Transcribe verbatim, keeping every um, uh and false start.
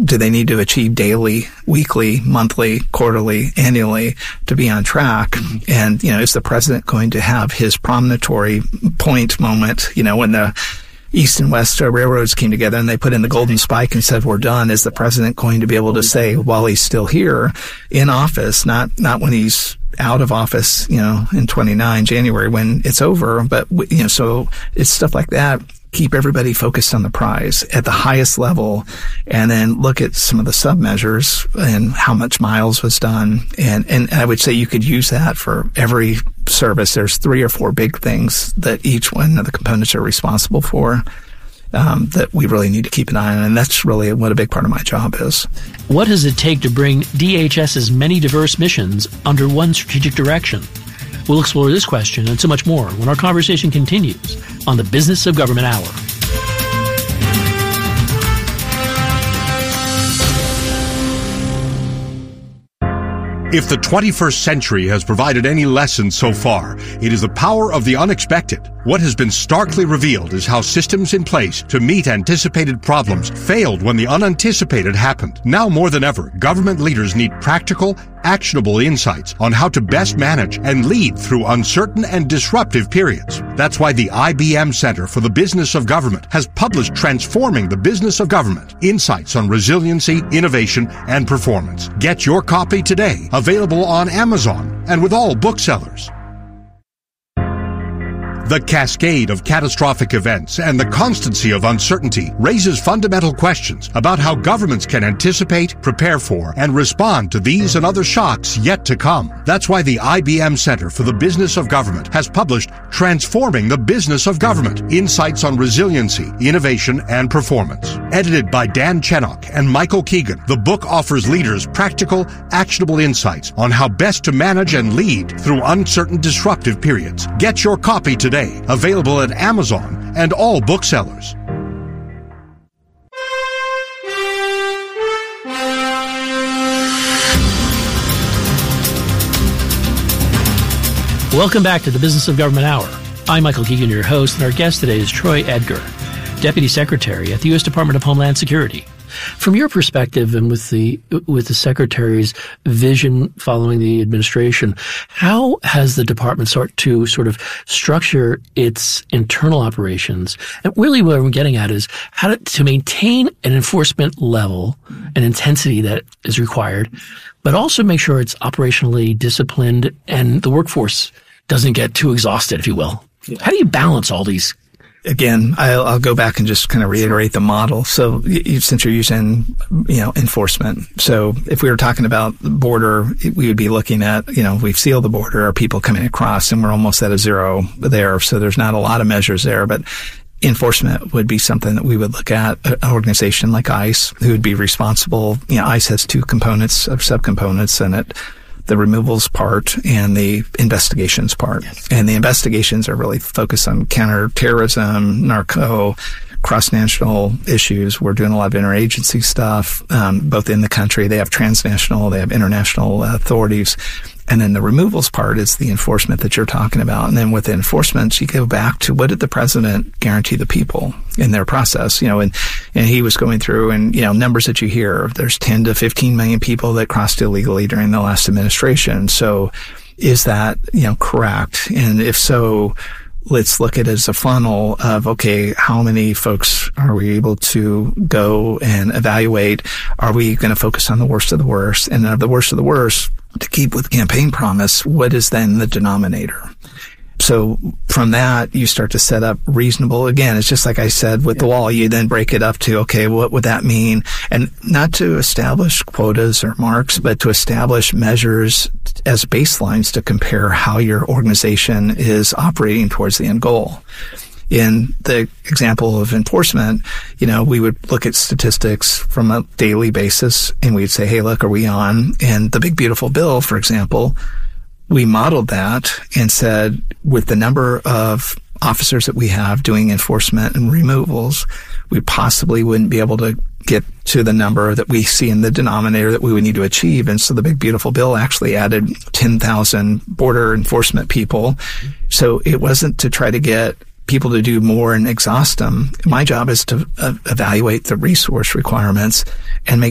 do they need to achieve daily, weekly, monthly, quarterly, annually to be on track? And, you know, is the president going to have his promontory point moment, you know, when the East and West railroads came together and they put in the golden spike and said, we're done? Is the president going to be able to say, while he's still here in office, not, not when he's out of office, you know, in twenty-nine January when it's over, but, you know, so it's stuff like that. Keep everybody focused on the prize at the highest level, and then look at some of the sub measures and how much miles was done. And, and I would say you could use that for every service. There's three or four big things that each one of the components are responsible for. Um, that we really need to keep an eye on, and that's really what a big part of my job is. What does it take to bring DHS's many diverse missions under one strategic direction? We'll explore this question and so much more when our conversation continues on the Business of Government Hour. If the twenty-first century has provided any lesson so far, it is the power of the unexpected. What has been starkly revealed is how systems in place to meet anticipated problems failed when the unanticipated happened. Now more than ever, government leaders need practical, actionable insights on how to best manage and lead through uncertain and disruptive periods. That's why the I B M Center for the Business of Government has published Transforming the Business of Government: Insights on Resiliency, Innovation, and Performance. Get your copy today, available on Amazon and with all booksellers. The cascade of catastrophic events and the constancy of uncertainty raises fundamental questions about how governments can anticipate, prepare for, and respond to these and other shocks yet to come. That's why the I B M Center for the Business of Government has published Transforming the Business of Government: Insights on Resiliency, Innovation, and Performance. Edited by Dan Chenok and Michael Keegan, the book offers leaders practical, actionable insights on how best to manage and lead through uncertain, disruptive periods. Get your copy today. Available at Amazon and all booksellers. Welcome back to the Business of Government Hour. I'm Michael Keegan, your host, and our guest today is Troy Edgar, Deputy Secretary at the U S Department of Homeland Security. From your perspective and with the with the Secretary's vision following the administration, how has the department start to sort of structure its internal operations? And really what I'm getting at is how to, to maintain an enforcement level and intensity that is required, but also make sure it's operationally disciplined and the workforce doesn't get too exhausted, if you will. How do you balance all these? Again, I'll, I'll go back and just kind of reiterate the model. So you, since you're using, you know, enforcement. So if we were talking about the border, we would be looking at, you know, we've sealed the border, are people coming across, and we're almost at a zero there. So there's not a lot of measures there, but enforcement would be something that we would look at. An organization like ICE, who would be responsible. You know, ICE has two components or subcomponents in it: the removals part and the investigations part. Yes. And the investigations are really focused on counterterrorism, narco, cross-national issues. We're doing a lot of interagency stuff, um, both in the country. They have transnational, they have international uh, authorities. And then the removals part is the enforcement that you're talking about. And then with the enforcement, you go back to what did the president guarantee the people in their process? You know, and, and he was going through and, you know, numbers that you hear, there's ten to fifteen million people that crossed illegally during the last administration. So is that, you know, correct? And if so, let's look at it as a funnel of, okay, how many folks are we able to go and evaluate? Are we going to focus on the worst of the worst? And of the worst of the worst, to keep with campaign promise, what is then the denominator? So from that, you start to set up reasonable. Again, it's just like I said with yeah. the wall, you then break it up to, okay, what would that mean? And not to establish quotas or marks, but to establish measures as baselines to compare how your organization is operating towards the end goal. In the example of enforcement, you know, we would look at statistics from a daily basis and we'd say, hey, look, are we on? And the Big Beautiful Bill, for example, we modeled that and said with the number of officers that we have doing enforcement and removals, we possibly wouldn't be able to get to the number that we see in the denominator that we would need to achieve. And so the Big Beautiful Bill actually added ten thousand border enforcement people. So it wasn't to try to get people to do more and exhaust them. My job is to uh, evaluate the resource requirements and make